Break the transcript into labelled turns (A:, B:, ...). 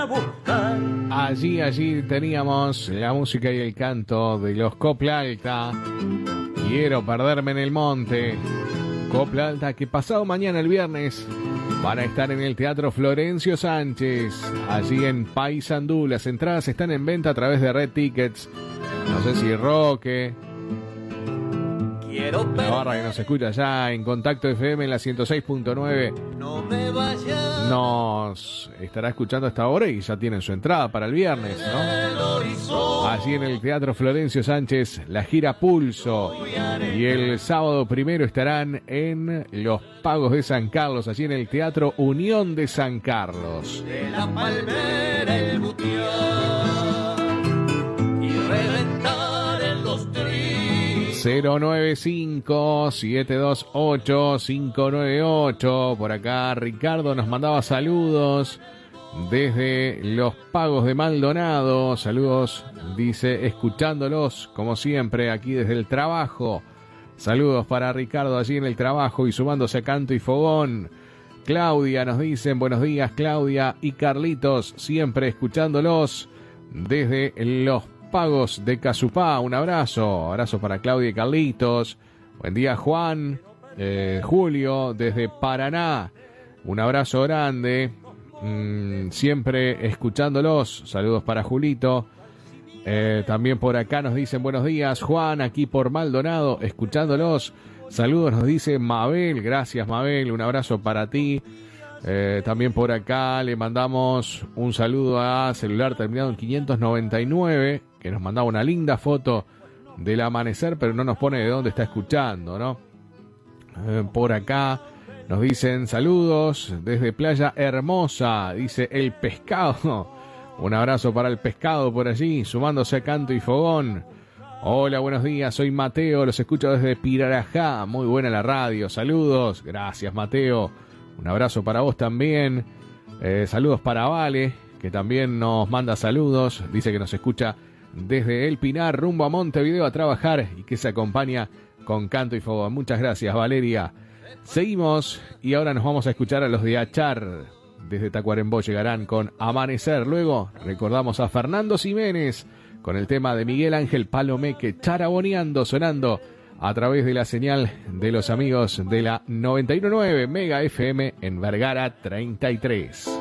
A: Allí teníamos la música y el canto de los Copla Alta. Quiero perderme en el monte. Copla Alta que pasado mañana el viernes van a estar en el Teatro Florencio Sánchez, allí en Paysandú. Las entradas están en venta a través de Red Tickets. No sé si Roque, la barra que nos escucha allá en Contacto FM en la 106.9 nos estará escuchando hasta ahora y ya tienen su entrada para el viernes, ¿no? Allí en el Teatro Florencio Sánchez, la gira Pulso. Y el sábado primero estarán en Los Pagos de San Carlos, allí en el Teatro Unión de San Carlos.
B: De la palmera el butiá y reventar en los tris.
A: 095-728-598. Por acá Ricardo nos mandaba saludos desde Los Pagos de Maldonado. Saludos, dice, escuchándolos como siempre aquí desde el trabajo. Saludos para Ricardo allí en el trabajo y sumándose a Canto y Fogón. Claudia nos dicen buenos días, Claudia y Carlitos, siempre escuchándolos desde Los Pagos de Casupá. Un abrazo para Claudia y Carlitos. Buen día, Juan. Julio desde Paraná, un abrazo grande. Siempre escuchándolos. Saludos para Julito. También por acá nos dicen buenos días, Juan, aquí por Maldonado, escuchándolos. Saludos nos dice Mabel. Gracias, Mabel, un abrazo para ti. También por acá le mandamos un saludo a celular terminado en 599, que nos mandaba una linda foto del amanecer, pero no nos pone de dónde está escuchando, ¿no? Por acá nos dicen saludos desde Playa Hermosa, dice El Pescado. Un abrazo para El Pescado por allí, sumándose a Canto y Fogón. Hola, buenos días, soy Mateo, los escucho desde Pirarajá. Muy buena la radio, saludos. Gracias, Mateo. Un abrazo para vos también. Saludos para Vale, que también nos manda saludos. Dice que nos escucha desde El Pinar, rumbo a Montevideo a trabajar y que se acompaña con Canto y Fogón. Muchas gracias, Valeria. Seguimos y ahora nos vamos a escuchar a los de Achar. Desde Tacuarembó llegarán con Amanecer. Luego recordamos a Fernando Ximénez con el tema de Miguel Ángel Palomeque, Charaboneando, sonando a través de la señal de los amigos de la 91.9 Mega FM en Vergara 33.